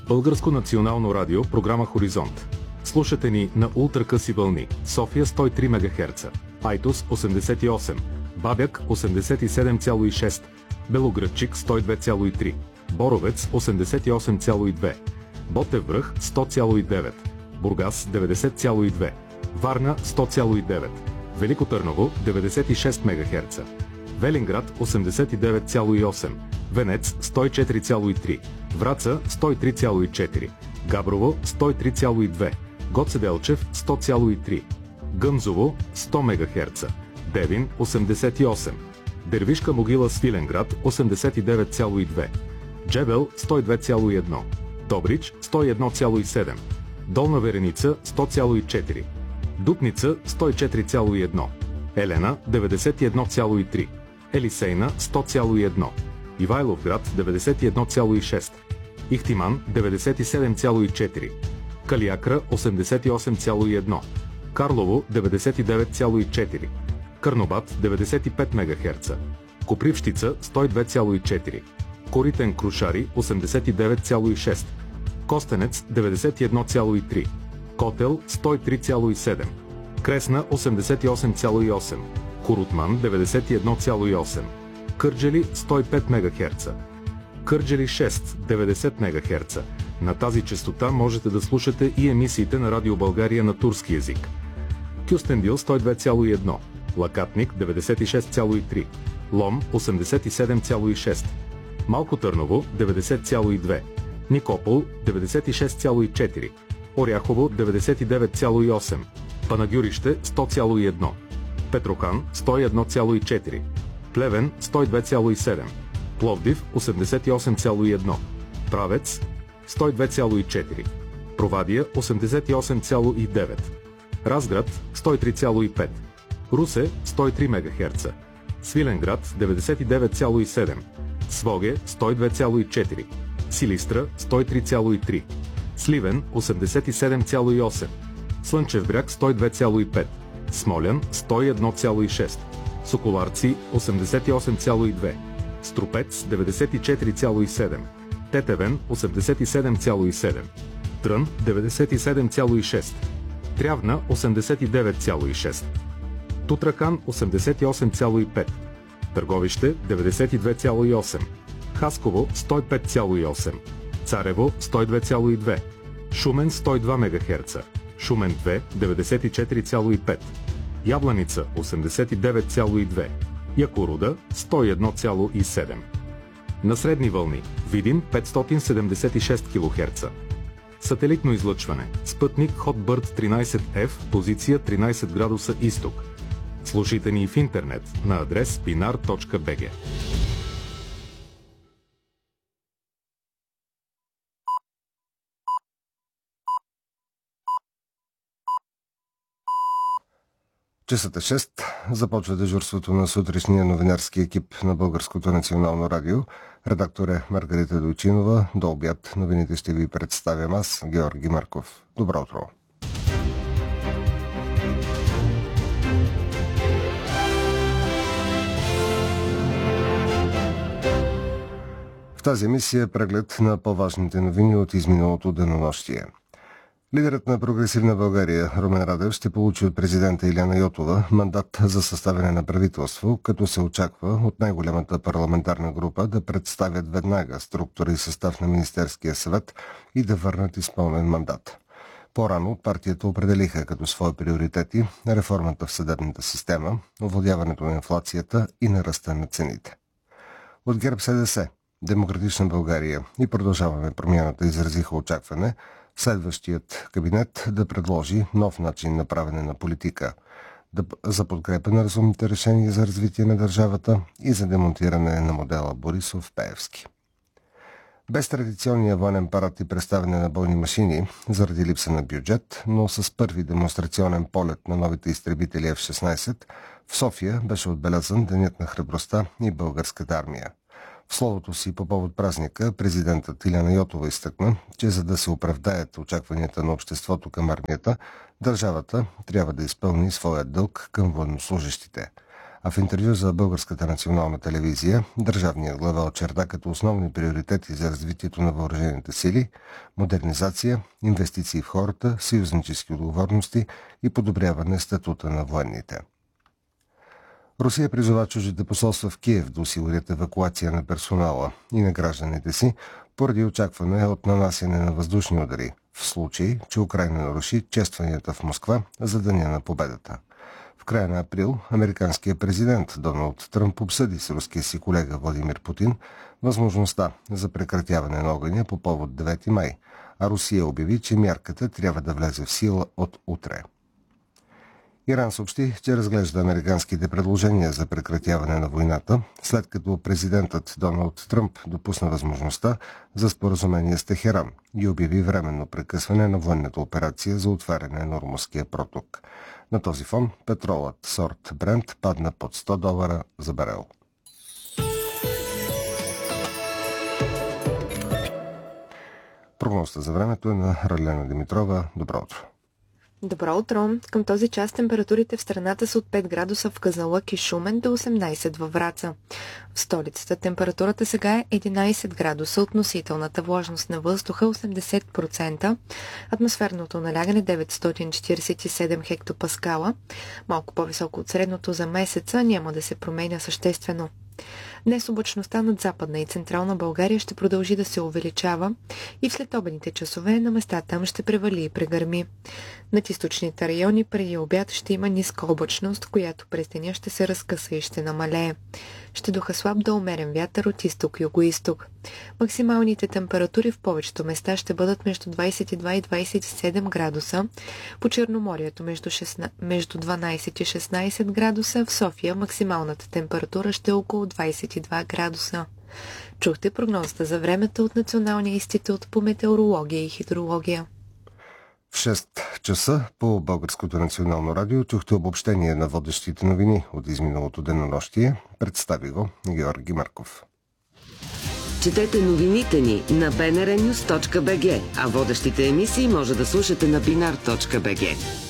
Българско национално радио, програма Хоризонт. Слушате ни на ултракъси вълни. София 103 МГц, Айтос 88, Бабяк 87,6, Белоградчик 102,3, Боровец 88,2, Ботев връх 100,9, Бургас 90,2, Варна 100,9, Велико Търново 96 МГц, Велинград 89,8, Венец 104,3, Враца 103,4, Габрово 103,2, Гоце Делчев 100,3, Гъмзово 100 МГц, Девин 88, Дервишка могила Свиленград 89,2, Джебел 102,1, Добрич 101,7, Долна Вереница 100,4, Дупница 104,1, Елена 91,3, Елисейна 100,1, Ивайловград 91,6, Ихтиман 97,4, Калиакра 88,1, Карлово 99,4, Карнобат 95 МГц, Копривщица 102,4, Коритен Крушари 89,6, Костенец 91,3, Котел 103,7, Кресна 88,8, Корутман 91,8, Кърджали 105 МГц, Кърджали 6 90 МГц. На тази честота можете да слушате и емисиите на Радио България на турски език. Кюстендил 102,1, Лакатник 96,3, Лом 87,6, Малко Търново 90,2, Никопол 96,4, Оряхово 99,8, Панагюрище 100,1, Петрохан 101,4, Плевен 102,7, Пловдив 88,1, Правец 102,4, Провадия 88,9, Разград 103,5, Русе 103 МГц, Свиленград 99,7, Своге 102,4, Силистра 103,3, Сливен 87,8, Слънчев бряг 102,5, Смолян 101,6, Соколарци 88,2, Струпец 94,7, Тетевен 87,7, Трън 97,6, Трявна 89,6, Тутракан 88,5, Търговище 92,8, Хасково 105,8, Царево 102,2, Шумен 102 МГц, Шумен 2 94,5, Ябланица 89,2, Якоруда 101,7. На средни вълни Видин 576 кГц. Сателитно излъчване. Спътник Hotbird 13F, позиция 13 градуса изток. Слушайте ни в интернет на адрес binar.bg. Часът е 6. Започва дежурството на сутрешния новинарски екип на Българското национално радио. Редактор е Маргарита Дойчинова. До обяд новините ще ви представям аз, Георги Марков. Добро утро! В тази емисия преглед на по-важните новини от изминалото денонощие. Лидерът на Прогресивна България Румен Радев ще получи от президента Илияна Йотова мандат за съставяне на правителство, като се очаква от най-голямата парламентарна група да представят веднага структура и състав на Министерския съвет и да върнат изпълнен мандат. По-рано партията определиха като свои приоритети реформата в съдебната система, овладяването на инфлацията и на ръста на цените. От ГЕРБ-СДС, Демократична България и Продължаваме промяната изразиха очакване следващият кабинет да предложи нов начин на правене на политика за подкрепа на разумните решения за развитие на държавата и за демонтиране на модела Борисов-Пеевски. Без традиционния военен парад и представяне на бойни машини заради липса на бюджет, но с първи демонстрационен полет на новите изтребители F-16, в София беше отбелязан Денят на храбростта и българската армия. В словото си по повод празника президентът Илияна Йотова изтъкна, че за да се оправдаят очакванията на обществото към армията, държавата трябва да изпълни своя дълг към военнослужещите. А в интервю за Българската национална телевизия държавният глава очерта като основни приоритети за развитието на въоръжените сили модернизация, инвестиции в хората, съюзнически отговорности и подобряване статута на военните. Русия призова чуждите посолства в Киев да осигурят евакуация на персонала и на гражданите си поради очакване от нанасяне на въздушни удари, в случай, че Украйна наруши честванията в Москва за Деня на победата. В края на април американският президент Доналд Тръмп обсъди с руския си колега Владимир Путин възможността за прекратяване на огъня по повод 9 май, а Русия обяви, че мярката трябва да влезе в сила от утре. Иран съобщи, че разглежда американските предложения за прекратяване на войната, след като президентът Доналд Тръмп допусна възможността за споразумение с Техеран и обяви временно прекъсване на военната операция за отваряне на Ормузския проток. На този фон петролът сорт Брент падна под $100 за барел. Прогнозата за времето е на Ралена Димитрова. Добро утро! Добро утро! Към този час температурите в страната са от 5 градуса в Казанлък и Шумен до 18 във Враца. В столицата температурата сега е 11 градуса, относителната влажност на въздуха 80%, атмосферното налягане 947 хектопаскала, малко по-високо от средното за месеца, няма да се променя съществено. Днес облачността над Западна и Централна България ще продължи да се увеличава и в следобедните часове на места там ще превали и прегърми. Над източните райони преди обяд ще има ниска облачност, която през деня ще се разкъса и ще намалее. Ще духа слаб до умерен вятър от изток и югоизток. Максималните температури в повечето места ще бъдат между 22 и 27 градуса. По Черноморието между 12 и 16 градуса. В София максималната температура ще е около 22 градуса. Чухте прогнозата за времето от Националния институт по метеорология и хидрология. В 6 часа по Българското национално радио чухте обобщение на водещите новини от изминалото денонощие. Представи го Георги Марков. Четете новините ни на bnrnews.bg, а водещите емисии може да слушате на binar.bg.